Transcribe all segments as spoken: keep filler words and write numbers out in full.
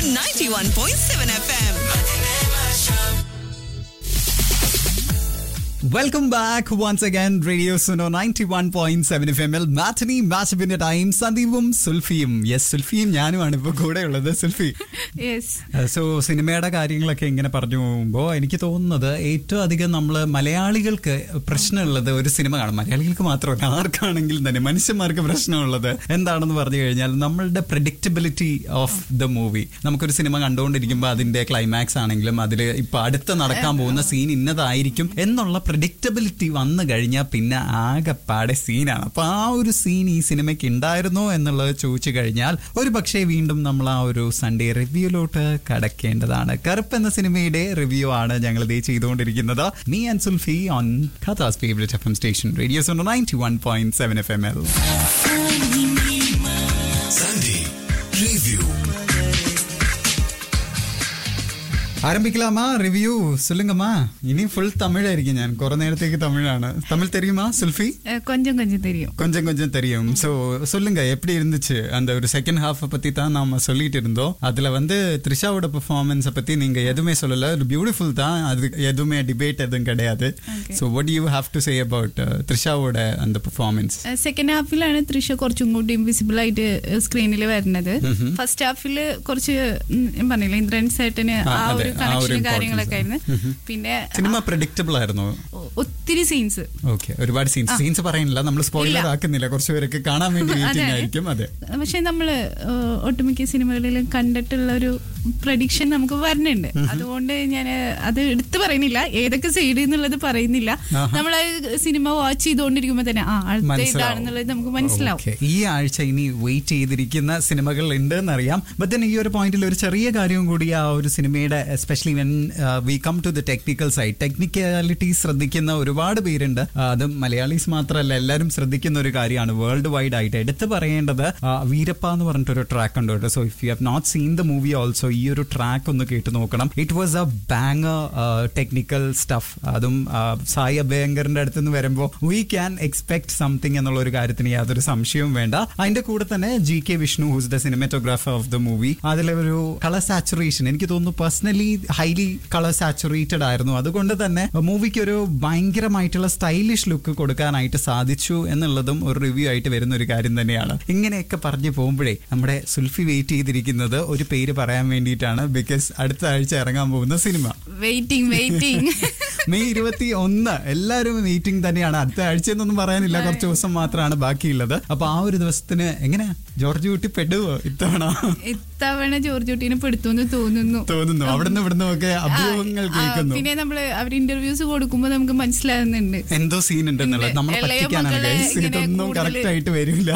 ninety-one point seven F M. Welcome back once again, Radio Suno ninety-one point seven F M ൽ matinee മാച്ചപ്പിന്റെ time. സന്ദീപും സുൽഫിയും. Yes, സുൽഫിയും ഞാനുമാണ് ഇപ്പോൾ കൂടെ ഉള്ളത്. Zulfi, so സിനിമയുടെ കാര്യങ്ങളൊക്കെ ഇങ്ങനെ പറഞ്ഞു പോകുമ്പോൾ എനിക്ക് തോന്നുന്നത് ഏറ്റവും അധികം നമ്മൾ മലയാളികൾക്ക് പ്രശ്നമുള്ളത് ഒരു സിനിമ കാണും. മലയാളികൾക്ക് മാത്രമല്ല, ആർക്കാണെങ്കിലും തന്നെ മനുഷ്യന്മാർക്ക് പ്രശ്നമുള്ളത് എന്താണെന്ന് പറഞ്ഞു കഴിഞ്ഞാൽ നമ്മളുടെ പ്രെഡിക്റ്റബിലിറ്റി ഓഫ് ദ മൂവി. നമുക്കൊരു സിനിമ കണ്ടുകൊണ്ടിരിക്കുമ്പോൾ അതിന്റെ ക്ലൈമാക്സ് ആണെങ്കിലും അതിൽ ഇപ്പൊ അടുത്ത് നടക്കാൻ പോകുന്ന സീൻ ഇന്നതായിരിക്കും എന്നുള്ള പ്രെഡിക്റ്റബിലിറ്റി വന്നു കഴിഞ്ഞാൽ പിന്നെ ആകെപ്പാടെ സീനാണ്. അപ്പൊ ആ ഒരു സീൻ ഈ സിനിമയ്ക്ക് ഉണ്ടായിരുന്നോ എന്നുള്ളത് ചോദിച്ചു കഴിഞ്ഞാൽ ഒരു പക്ഷേ വീണ്ടും നമ്മൾ ആ ഒരു സൺഡേ റിവ്യൂലോട്ട് കടക്കേണ്ടതാണ്. കറുപ്പ് എന്ന സിനിമയുടെ റിവ്യൂ ആണ് ഞങ്ങൾ ഇതേ ചെയ്തുകൊണ്ടിരിക്കുന്നത്. Me and Zulfi on ഖത്താസ് favourite F M station radio Suno ninety one point seven F M L. Sunday Review. ஆரம்பிக்கலாமா ரிவ்யூ? சொல்லுங்கம்மா. இனி ஃபுல் தமிழ் ஆയിരിക്കും. ഞാൻ குறை நேரத்துக்கு தமிழான தமிழ் தெரியுமா சுல்ஃபி? கொஞ்சம் கொஞ்சம் தெரியும். கொஞ்சம் கொஞ்சம் தெரியும். ஸோ சொல்லுங்க, எப்படி இருந்துச்சு அந்த ஒரு செகண்ட் ஹாஃபை பத்தி தான் நாம சொல்லிட்டு இருந்தோம். அதுல வந்து த்ரிஷாவோட பெர்ஃபார்மன்ஸை பத்தி நீங்க எதுவுமே சொல்லல. ஒரு பியூட்டிஃபுல் தான், அது எதுவுமே டிபேட் எதுவும் கிடையாது. So what you have to say about ത്രിഷാவோட அந்த പെർഫോമൻസ്? സെക്കൻഡ് ഹാഫിലാണ് തൃഷ കുറച്ചും കൂടി വിസിബിൾ ആയിട്ട് സ്ക്രീനിൽ വരുന്നത്. ഫസ്റ്റ് ഹാഫിൽ കുറച്ച് ഞാൻ പറഞ്ഞില്ല, ഇന്ദ്രൻ സേട്ടന് ആ ഒരു കണക്ഷൻ കാര്യങ്ങളൊക്കെ ആയിരുന്നു. പിന്നെ സിനിമ പ്രെഡിക്റ്റബിൾ ആയിരുന്നു. ഒത്തിരി സീൻസ്, ഓക്കെ, ഒരുപാട് സീൻസ് സീൻസ് പറയുന്നില്ല, നമ്മൾ സ്പോയിലർ ആക്കുന്നില്ല, കുറച്ച് പേരൊക്കെ കാണാൻ വേണ്ടി വെയിറ്റിംഗ് ആയിരിക്കും. അതെ, പക്ഷെ നമ്മള് ഒട്ടുമിക്ക സിനിമകളിൽ കണ്ടിട്ടുള്ള ഒരു പ്രഡിക്ഷൻ നമുക്ക് വരുന്നുണ്ട്. അതുകൊണ്ട് ഞാൻ അത് എടുത്തു പറയുന്നില്ല, ഏതൊക്കെ സൈഡ് എന്നുള്ളത് പറയുന്നില്ല. നമ്മൾ സിനിമ വാച്ച് ചെയ്തുകൊണ്ടിരിക്കുമ്പോ തന്നെ ആ അടുത്ത ഇതാണെന്നുള്ളത് നമുക്ക് മനസ്സിലാവും. ഈ ആഴ്ച ഇനി വെയിറ്റ് ചെയ്തിരിക്കുന്ന സിനിമകൾ ഉണ്ട് എന്നറിയാം. ബട്ട് ദെൻ ഈ ഒരു പോയിന്റിൽ ഒരു ചെറിയ കാര്യവും കൂടി ആ ഒരു സിനിമയുടെ especially when we come to the technical side, technicality ശ്രദ്ധിക്കുന്ന ഒരുപാട് പേരുണ്ട്. അത് മലയാളീസ് മാത്രമല്ല, എല്ലാവരും ശ്രദ്ധിക്കുന്ന ഒരു കാര്യമാണ്. വേൾഡ് വൈഡ് ആയിട്ട് എടുത്തു പറയേണ്ടത് വീരപ്പ എന്ന് പറഞ്ഞിട്ടൊരു ട്രാക്ക് ഉണ്ട് കേട്ടോ. So if you have not seen the movie also ഈ ഒരു ട്രാക്ക് ഒന്ന് കേട്ട് നോക്കണം. It was A ബാങ്ങർ technical stuff. അതും സായി അഭയങ്കറിന്റെ അടുത്ത് നിന്ന് വരുമ്പോൾ വി ക്യാൻ എക്സ്പെക്ട് സംതിങ് എന്നുള്ള ഒരു കാര്യത്തിന് യാതൊരു സംശയവും വേണ്ട. അതിന്റെ കൂടെ തന്നെ G K Vishnu, whose the cinematographer of the movie, അതിലെ ഒരു കളർ സാച്ചുറേഷൻ എനിക്ക് തോന്നുന്നു പേഴ്സണലി ഹൈലി കളർ സാച്ചുറേറ്റഡ് ആയിരുന്നു. അതുകൊണ്ട് തന്നെ മൂവിക്ക് ഒരു ഭയങ്കരമായിട്ടുള്ള സ്റ്റൈലിഷ് ലുക്ക് കൊടുക്കാനായിട്ട് സാധിച്ചു എന്നുള്ളതും ഒരു റിവ്യൂ ആയിട്ട് വരുന്ന ഒരു കാര്യം തന്നെയാണ്. ഇങ്ങനെയൊക്കെ പറഞ്ഞു പോകുമ്പോഴേ നമ്മുടെ സുൽഫി വെയിറ്റ് ചെയ്തിരിക്കുന്നത് ഒരു പേര് പറയാൻ വേണ്ടിയിട്ടാണ്. ബിക്കോസ് അടുത്ത ആഴ്ച ഇറങ്ങാൻ പോകുന്ന സിനിമ വെയിറ്റിംഗ് വെയിറ്റിംഗ് മെയ് ഇരുപത്തി ഒന്ന് എല്ലാവരും വെയിറ്റിംഗ് തന്നെയാണ്. അടുത്ത ആഴ്ച എന്നൊന്നും പറയാനില്ല, കുറച്ച് ദിവസം മാത്രമാണ് ബാക്കിയുള്ളത്. അപ്പൊ ആ ഒരു ദിവസത്തിന് എങ്ങനെയാ ജോർജ് കുട്ടി പെടുവോ ഇത്തവണ? ഇത്തവണ ജോർജ് കുട്ടീനെ പെടുത്തുമെന്ന് തോന്നുന്നു തോന്നുന്നു അവിടുന്ന് ഇവിടുന്ന് ഒക്കെ അഭ്യൂഹങ്ങൾ കേൾക്കുന്നു. പിന്നെ നമ്മള് അവർ ഇന്റർവ്യൂസ് കൊടുക്കുമ്പോ നമുക്ക് മനസ്സിലാകുന്നുണ്ട് എന്തോ സീൻ ഉണ്ടെന്നുള്ളത്. നമ്മളെ പറ്റിക്കാനാണ്, ഇതൊന്നും കറക്റ്റ് ആയിട്ട് വരില്ല.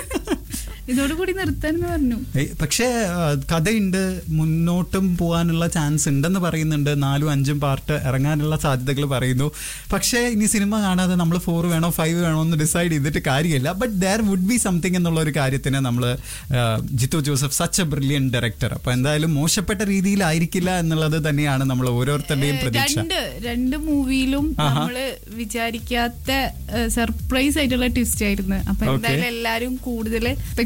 ഇതോടുകൂടി നിർത്താന്ന് പറഞ്ഞു. പക്ഷേ കഥയുണ്ട്, മുന്നോട്ടും പോകാനുള്ള ചാൻസ് ഉണ്ടെന്ന് പറയുന്നുണ്ട്. നാലും അഞ്ചും പാർട്ട് ഇറങ്ങാനുള്ള സാധ്യതകൾ പറയുന്നു. പക്ഷേ ഇനി സിനിമ കാണാതെ നമ്മൾ ഫോർ വേണോ ഫൈവ് വേണോ എന്ന് ഡിസൈഡ് ചെയ്തിട്ട് കാര്യമില്ല. But there would be something എന്നുള്ള ഒരു കാര്യത്തിന് നമ്മൾ Jithu Joseph such A brilliant director. അപ്പൊ എന്തായാലും മോശപ്പെട്ട രീതിയിലായിരിക്കില്ല എന്നുള്ളത് തന്നെയാണ് നമ്മൾ ഓരോരുത്തരുടെയും പ്രതീക്ഷ. രണ്ട് രണ്ട് മൂവിയിലും നമ്മള് വിചാരിക്കാത്ത സർപ്രൈസ് ആയിട്ടുള്ള ട്വിസ്റ്റ് ആയിരുന്നു. അപ്പൊ എന്തായാലും എല്ലാരും കൂടുതൽ